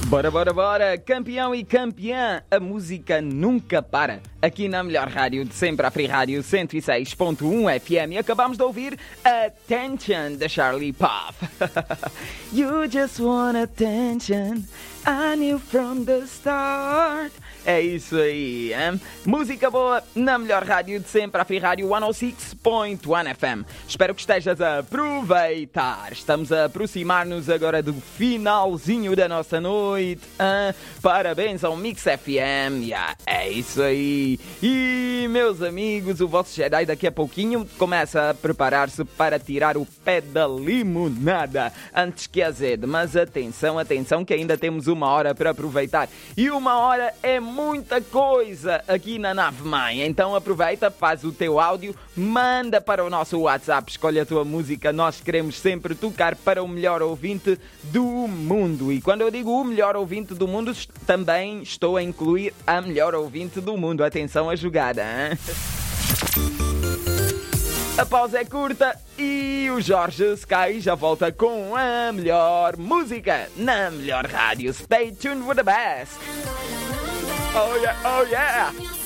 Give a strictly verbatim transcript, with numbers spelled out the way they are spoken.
Bora, bora, bora! Campeão e campeã, a música nunca para. Aqui na melhor rádio de sempre, a Free Rádio cento e seis ponto um F M. E acabamos de ouvir Attention, da Charlie Puth. You just want attention, I knew from the start. É isso aí, hein? Música boa na melhor rádio de sempre, a Free Rádio cento e seis ponto um F M. Espero que estejas a aproveitar. Estamos a aproximar-nos agora do finalzinho da nossa noite. Hein? Parabéns ao Mix F M. Yeah, é isso aí. E, meus amigos, o vosso Jedi daqui a pouquinho começa a preparar-se para tirar o pé da limonada antes que azede. Mas atenção, atenção, que ainda temos uma hora para aproveitar. E uma hora é muita coisa aqui na nave mãe. Então aproveita, faz o teu áudio, manda para o nosso WhatsApp, escolhe a tua música. Nós queremos sempre tocar para o melhor ouvinte do mundo. E quando eu digo o melhor ouvinte do mundo, também estou a incluir a melhor ouvinte do mundo. Atenção à jogada, hein? A pausa é curta e o Jorge Sky já volta com a melhor música na melhor rádio. Stay tuned with the best. Oh yeah, oh yeah.